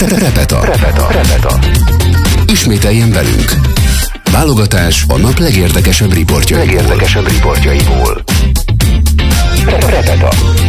Repeta. Ismételjen velünk. Válogatás a nap legérdekesebb riportjaiból. Repeta.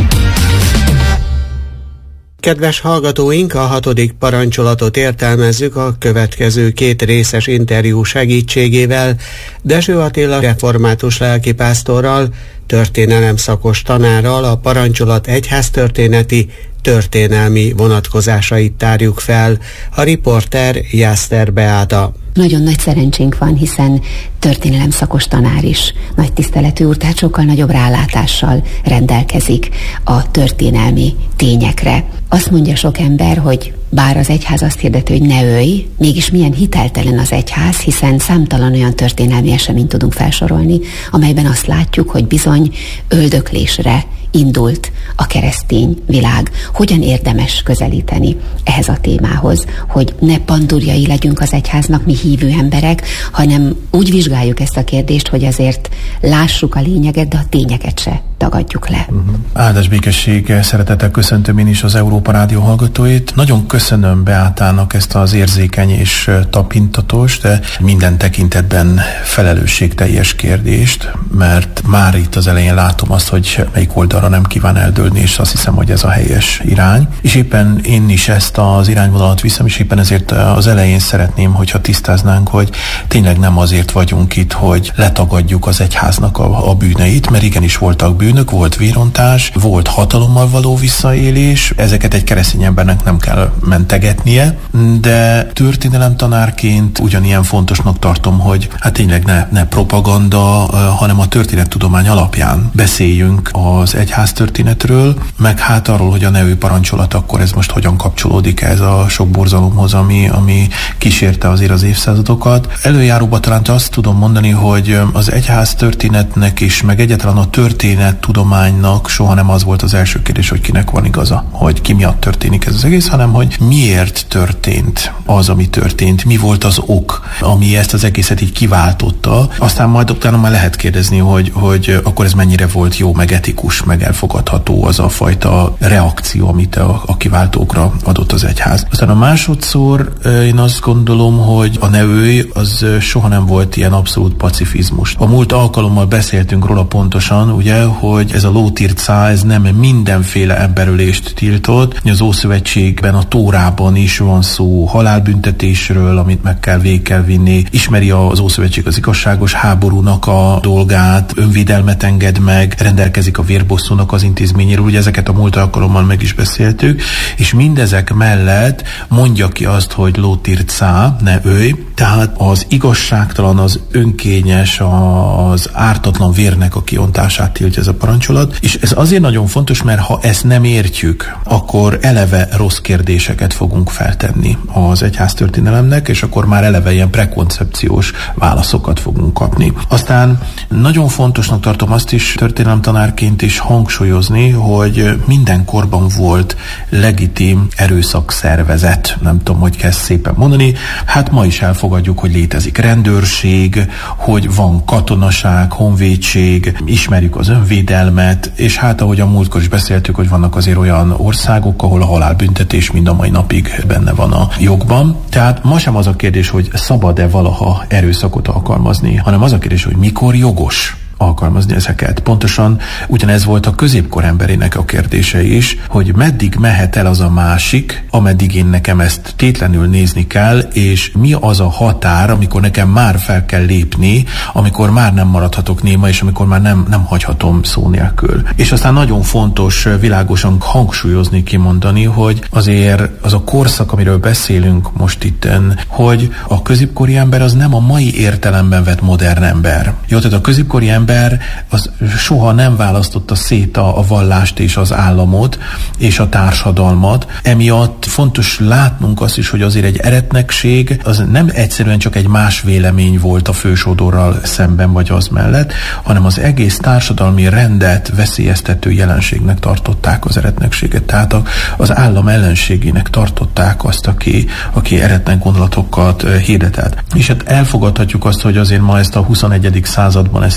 Kedves hallgatóink, a 6. parancsolatot értelmezzük a következő 2 részes interjú segítségével. Dezső Attila református lelkipásztorral, történelemszakos tanárral a parancsolat egyháztörténeti, történelmi vonatkozásait tárjuk fel. A riporter Jászter Beáta. Nagyon nagy szerencsénk van, hiszen történelemszakos tanár is. Nagy tiszteletű úr, tehát sokkal nagyobb rálátással rendelkezik a történelmi tényekre. Azt mondja sok ember, hogy bár az egyház azt hirdeti, hogy ne ölj, mégis milyen hiteltelen az egyház, hiszen számtalan olyan történelmi eseményt tudunk felsorolni, amelyben azt látjuk, hogy bizony öldöklésre indult a keresztény világ. Hogyan érdemes közelíteni ehhez a témához, hogy ne pandurjai legyünk az egyháznak, mi hívő emberek, hanem úgy vizsgáljuk ezt a kérdést, hogy azért lássuk a lényeget, de a tényeket se tagadjuk le. Áldás békesség, szeretettel köszöntöm én is az Európa Rádió hallgatóit. Nagyon köszönöm Beátának ezt az érzékeny és tapintatos, de minden tekintetben felelősségteljes kérdést, mert már itt az elején látom azt, hogy melyik oldalra nem kíván eldőlni, és azt hiszem, hogy ez a helyes irány. És éppen én is ezt az irányvonalat viszem, és éppen ezért az elején szeretném, hogyha tisztáznánk, hogy tényleg nem azért vagyunk itt, hogy letagadjuk az egyháznak a bűneit, mert igenis voltak bűnök, volt vérontás, volt hatalommal való visszaélés, ezeket egy keresztény embernek nem kell mentegetnie, de történelemtanárként ugyanilyen fontosnak tartom, hogy hát tényleg ne propaganda, hanem a történettudomány alapján beszéljünk az egyház történetről, meg hát arról, hogy a ne ölj parancsolat, akkor ez most hogyan kapcsolódik ez a sok borzalomhoz, ami kísérte azért az évszázadokat. Előjáróban talán azt tudom mondani, hogy az egyház történetnek is, meg egyáltalán a történettudománynak soha nem az volt az első kérdés, hogy kinek van igaza, hogy ki miatt történik ez az egész, hanem hogy miért történt az, ami történt, mi volt az ok, ami ezt az egészet így kiváltotta. Aztán majd utána már lehet kérdezni, hogy akkor ez mennyire volt jó, meg etikus, meg elfogadható az a fajta reakció, amit a kiváltókra adott az egyház. Aztán a másodszor én azt gondolom, hogy a ne ölj, az soha nem volt ilyen abszolút pacifizmus. A múlt alkalommal beszéltünk róla pontosan, ugye, hogy ez a lótircá, ez nem mindenféle emberölést tiltott. Az Ószövetségben, a Tórában is van szó halálbüntetésről, amit végig kell vinni. Ismeri az Ószövetség az igazságos háborúnak a dolgát, önvédelmet enged meg, rendelkezik a vérbosszúnak az intézményéről, ugye ezeket a múlt alkalommal meg is beszéltük, és mindezek mellett mondja ki azt, hogy lótircá, ne ölj, tehát az igazságtalan, az önkényes, az ártatlan vérnek a kiontását tiltja ez a parancsolat, és ez azért nagyon fontos, mert ha ezt nem értjük, akkor eleve rossz kérdéseket fogunk feltenni az egyháztörténelemnek, és akkor már eleve ilyen prekoncepciós válaszokat fogunk kapni. Aztán nagyon fontosnak tartom azt is történelemtanárként is hangsúlyozni, hogy minden korban volt legitim erőszakszervezet, nem tudom, hogy kell szépen mondani, hát ma is elfogadjuk, hogy létezik rendőrség, hogy van katonaság, honvédség, ismerjük az önvédelmet, és hát ahogy a múltkor is beszéltük, hogy vannak azért olyan országok, ahol a halálbüntetés mind a mai napig benne van a jogban. Tehát ma sem az a kérdés, hogy szabad-e valaha erőszakot alkalmazni, hanem az a kérdés, hogy mikor jogos alkalmazni ezeket. Pontosan ugyanez volt a középkor emberének a kérdése is, hogy meddig mehet el az a másik, ameddig én nekem ezt tétlenül nézni kell, és mi az a határ, amikor nekem már fel kell lépni, amikor már nem maradhatok néma, és amikor már nem hagyhatom szó nélkül. És aztán nagyon fontos világosan hangsúlyozni, kimondani, hogy azért az a korszak, amiről beszélünk most itten, hogy a középkori ember az nem a mai értelemben vett modern ember. Jó, tehát a középkori ember az soha nem választotta szét a vallást és az államot és a társadalmat. Emiatt fontos látnunk azt is, hogy azért egy eretnekség az nem egyszerűen csak egy más vélemény volt a fősodorral szemben vagy az mellett, hanem az egész társadalmi rendet veszélyeztető jelenségnek tartották az eretnekséget. Tehát az állam ellenségének tartották azt, aki eretnek gondolatokat hirdetett. És hát elfogadhatjuk azt, hogy azért ma ezt a 21. században ezt ilyen nagyon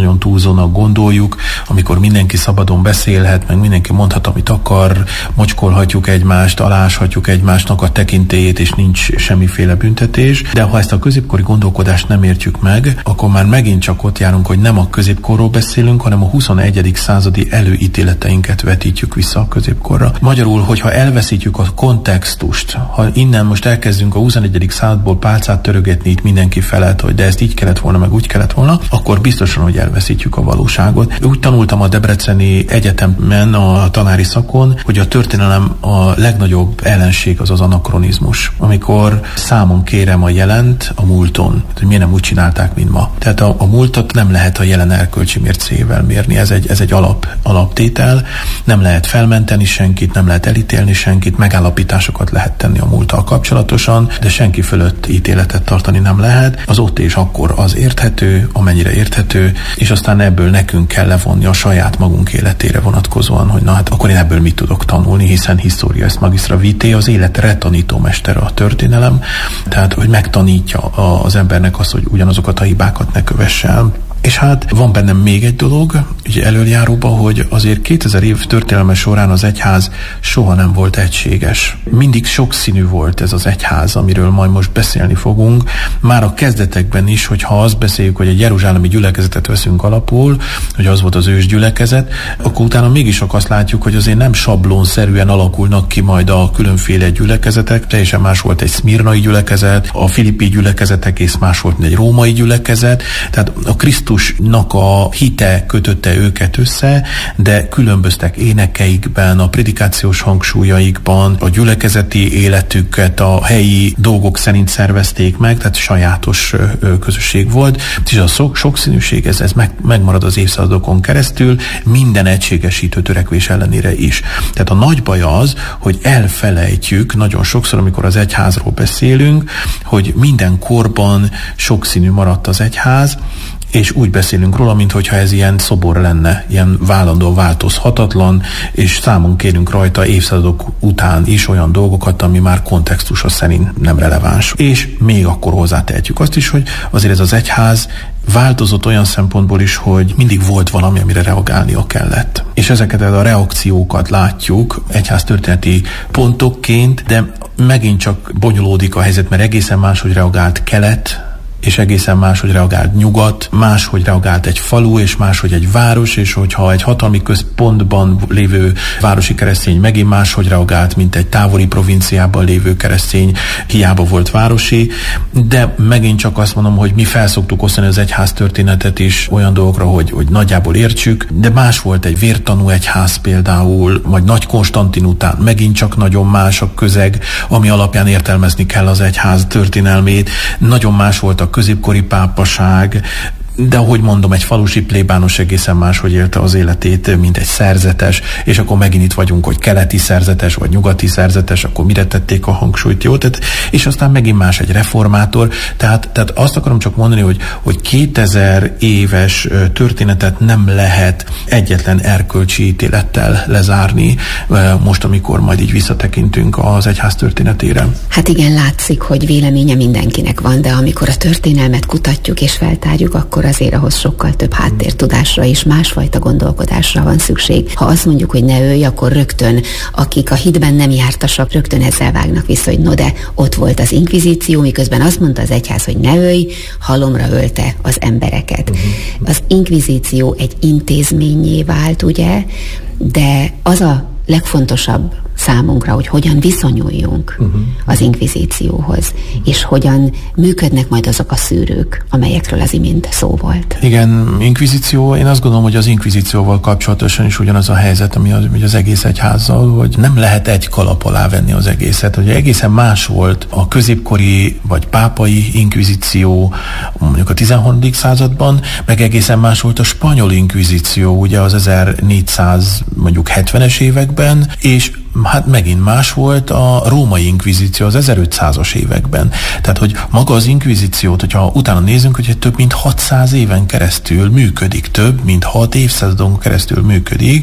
nagyon túlzónak gondoljuk, amikor mindenki szabadon beszélhet, meg mindenki mondhat, amit akar, mocskolhatjuk egymást, aláshatjuk egymásnak a tekintélyét, és nincs semmiféle büntetés. De ha ezt a középkori gondolkodást nem értjük meg, akkor már megint csak ott járunk, hogy nem a középkorról beszélünk, hanem a 21. századi előítéleteinket vetítjük vissza a középkorra. Magyarul, hogyha elveszítjük a kontextust, ha innen most elkezdünk a 21. századból pálcát törögetni itt mindenki felett, hogy de ezt így kellett volna, meg úgy kellett volna, akkor biztosan, hogy elveszítjük a valóságot. Úgy tanultam a Debreceni Egyetemen a tanári szakon, hogy a történelem a legnagyobb ellenség az az anakronizmus. Amikor számon kérem a jelent a múlton, hogy miért nem úgy csinálták, mint ma. Tehát a múltat nem lehet a jelen erkölcsi mércével mérni, ez egy alaptétel. Nem lehet felmenteni senkit, nem lehet elítélni senkit, megállapításokat lehet tenni a múlttal kapcsolatosan, de senki fölött ítéletet tartani nem lehet. Az ott és akkor az érthető, amennyire érthető, és aztán ebből nekünk kell levonni a saját magunk életére vonatkozóan, hogy na hát akkor én ebből mit tudok tanulni, hiszen historia est magistra vitae, az élet retanítómestere a történelem, tehát hogy megtanítja az embernek azt, hogy ugyanazokat a hibákat ne kövesse el. És hát van bennem még egy dolog, ugye elöljáróba, hogy azért 2000 év történelme során az egyház soha nem volt egységes. Mindig sokszínű volt ez az egyház, amiről majd most beszélni fogunk. Már a kezdetekben is, hogyha azt beszéljük, hogy egy jeruzsálemi gyülekezetet veszünk alapul, hogy az volt az ős gyülekezet, akkor utána mégis azt látjuk, hogy azért nem sablonszerűen alakulnak ki majd a különféle gyülekezetek. Teljesen más volt egy szmirnai gyülekezet, a filippi gyülekezet egész más volt, mint egy római gyülekezet. Tehát a Krisztusnak a hite kötötte őket össze, de különböztek énekeikben, a predikációs hangsúlyaikban, a gyülekezeti életüket a helyi dolgok szerint szervezték meg, tehát sajátos közösség volt, és a sokszínűség ez megmarad az évszázadokon keresztül, minden egységesítő törekvés ellenére is. Tehát a nagy baj az, hogy elfelejtjük nagyon sokszor, amikor az egyházról beszélünk, hogy minden korban sokszínű maradt az egyház, és úgy beszélünk róla, mintha ez ilyen szobor lenne, ilyen vállandó változhatatlan, és számon kérünk rajta évszázadok után is olyan dolgokat, ami már kontextusa szerint nem releváns. És még akkor hozzátehetjük azt is, hogy azért ez az egyház változott olyan szempontból is, hogy mindig volt valami, amire reagálnia kellett. És ezeket a reakciókat látjuk egyháztörténeti pontokként, de megint csak bonyolódik a helyzet, mert egészen máshogy reagált kelet, és egészen máshogy reagált nyugat, máshogy reagált egy falu, és máshogy egy város, és hogyha egy hatalmi központban lévő városi keresztény megint máshogy reagált, mint egy távoli provinciában lévő keresztény, hiába volt városi, de megint csak azt mondom, hogy mi felszoktuk osztani az egyház történetet is olyan dolgokra, hogy nagyjából értsük, de más volt egy vértanú egyház például, vagy Nagy Konstantin után megint csak nagyon más a közeg, ami alapján értelmezni kell az egyház történelmét, nagyon más volt a középkori pápaság, de ahogy mondom, egy falusi plébános egészen máshogy élte az életét, mint egy szerzetes, és akkor megint itt vagyunk, hogy keleti szerzetes, vagy nyugati szerzetes, akkor mire tették a hangsúlyt, jó? Tehát, és aztán megint más egy reformátor, tehát azt akarom csak mondani, hogy 2000 éves történetet nem lehet egyetlen erkölcsi ítélettel lezárni, most, amikor majd így visszatekintünk az egyház történetére. Hát igen, látszik, hogy véleménye mindenkinek van, de amikor a történelmet kutatjuk és feltárjuk, akkor azért ahhoz sokkal több háttértudásra és másfajta gondolkodásra van szükség. Ha azt mondjuk, hogy ne ölj, akkor rögtön, akik a hitben nem jártasak, rögtön ezzel vágnak vissza, hogy no de ott volt az inkvizíció, miközben azt mondta az egyház, hogy ne ölj, halomra ölte az embereket. Az inkvizíció egy intézménnyé vált, ugye, de az a legfontosabb számunkra, hogy hogyan viszonyuljunk az inkvizícióhoz, és hogyan működnek majd azok a szűrők, amelyekről az imént szó volt. Igen, inkvizíció, én azt gondolom, hogy az inkvizícióval kapcsolatosan is ugyanaz a helyzet, ami az egész egyházzal, hogy nem lehet egy kalap alá venni az egészet. Ugye egészen más volt a középkori vagy pápai inkvizíció mondjuk a 13. században, meg egészen más volt a spanyol inkvizíció ugye az 1400 mondjuk 70-es években, és hát megint más volt a római inkvizíció az 1500-as években. Tehát, hogy maga az inkvizíciót, hogyha utána nézünk, hogy több mint 600 éven keresztül működik, több mint 6 évszázadon keresztül működik,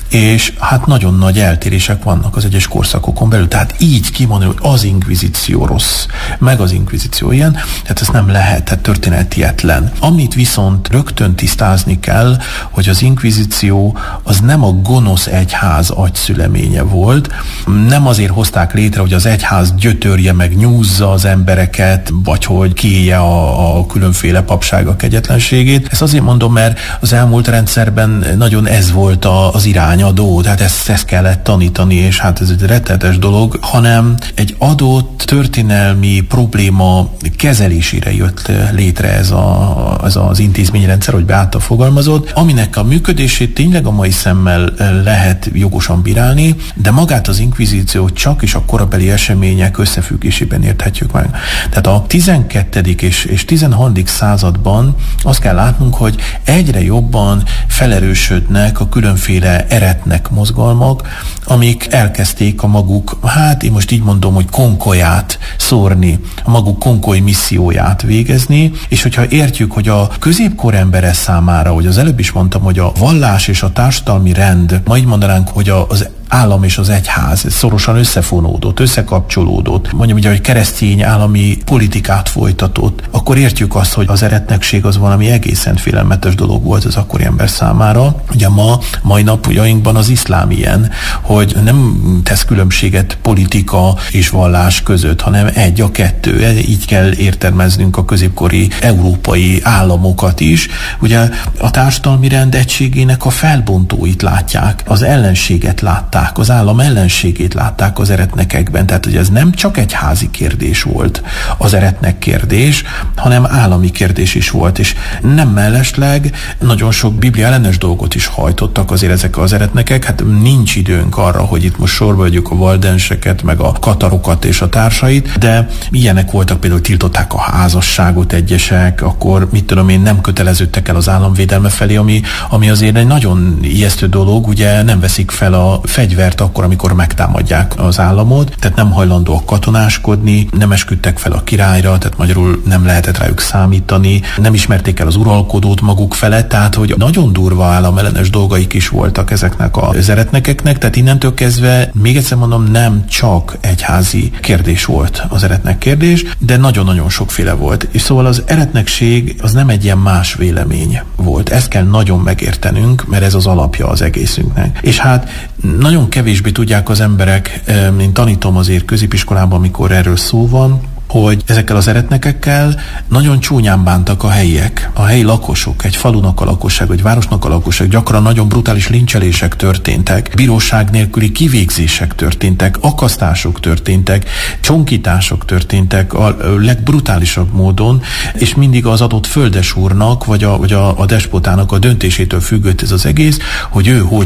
és hát nagyon nagy eltérések vannak az egyes korszakokon belül. Tehát így kimondani, hogy az inkvizíció rossz, meg az inkvizíció ilyen, tehát ez nem lehet, tehát történetietlen. Amit viszont rögtön tisztázni kell, hogy az inkvizíció az nem a gonosz egyház agyszüleménye volt, nem azért hozták létre, hogy az egyház gyötörje meg, nyúzza az embereket, vagy hogy kiélje a különféle papságok kegyetlenségét. Ezt azért mondom, mert az elmúlt rendszerben nagyon ez volt az irányadó, tehát ezt kellett tanítani, és hát ez egy rettenetes dolog, hanem egy adott történelmi probléma kezelésére jött létre ez az intézményrendszer, hogy Beáta fogalmazott, aminek a működését tényleg a mai szemmel lehet jogosan bírálni, de magát az inkvizíciót csak is a korabeli események összefüggésében érthetjük meg. Tehát a 12. és 13. században azt kell látnunk, hogy egyre jobban felerősödnek a különféle eretnek mozgalmak, amik elkezdték a maguk, hát én most így mondom, hogy konkolyát szórni, a maguk konkoly misszióját végezni, és hogyha értjük, hogy a középkor embere számára, hogy az előbb is mondtam, hogy a vallás és a társadalmi rend, ma így mondanánk, hogy az állam és az egyház szorosan összefonódott, összekapcsolódott, mondjam ugye, hogy keresztény állami politikát folytatott, akkor értjük azt, hogy az eretnekség az valami egészen félelmetes dolog volt az akkori ember számára. Ugye mai napjainkban az iszlám ilyen, hogy nem tesz különbséget politika és vallás között, hanem egy a kettő. Így kell értelmeznünk a középkori európai államokat is. Ugye a társadalmi rend egységének a felbontóit látják, az ellenséget látták, az állam ellenségét látták az eretnekekben. Tehát, hogy ez nem csak egy házi kérdés volt az eretnek kérdés, hanem állami kérdés is volt, és nem mellesleg nagyon sok biblia ellenes dolgot is hajtottak azért ezek az eretnekek. Hát nincs időnk arra, hogy itt most sorba vegyük a valdenseket, meg a katarokat és a társait, de ilyenek voltak, például tiltották a házasságot egyesek, akkor mit tudom én, nem köteleződtek el az államvédelme felé, ami azért egy nagyon ijesztő dolog, ugye nem veszik fel a fegyvert akkor, amikor megtámadják az államot, tehát nem hajlandóak katonáskodni, nem esküdtek fel a királyra, tehát magyarul nem lehetett rájuk számítani, nem ismerték el az uralkodót maguk felett, tehát hogy nagyon durva államellenes dolgaik is voltak ezeknek az eretnekeknek, tehát innentől kezdve, még egyszer mondom, nem csak egyházi kérdés volt az eretnek kérdés, de nagyon-nagyon sokféle volt. És szóval az eretnekség az nem egy ilyen más vélemény volt. Ezt kell nagyon megértenünk, mert ez az alapja az egészünknek. És hát nagyon kevésbé tudják az emberek, én tanítom azért középiskolában, amikor erről szó van, hogy ezekkel az eretnekekkel nagyon csúnyán bántak a helyiek, a helyi lakosok, egy falunak a lakosság, vagy városnak a lakosság, gyakran nagyon brutális lincselések történtek, bíróság nélküli kivégzések történtek, akasztások történtek, csonkítások történtek a legbrutálisabb módon, és mindig az adott földesúrnak, vagy a despotának a döntésétől függött ez az egész, hogy ő hogy